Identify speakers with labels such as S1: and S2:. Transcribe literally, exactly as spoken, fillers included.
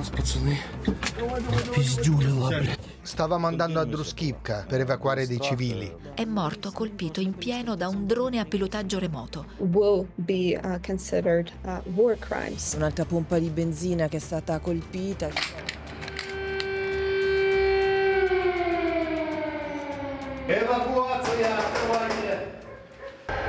S1: Stavamo andando a Druskivka per evacuare dei civili.
S2: È morto colpito in pieno da un drone a pilotaggio remoto.
S3: Will be uh, considered uh, war crimes.
S4: Un'altra pompa di benzina che è stata colpita.